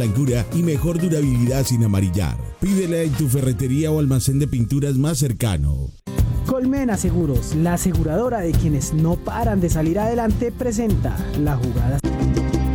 blancura y mejor durabilidad sin amarillar. Pídela en tu ferretería o almacén de pinturas más cercano. Colmena Seguros, la aseguradora de quienes no paran de salir adelante, presenta la jugada.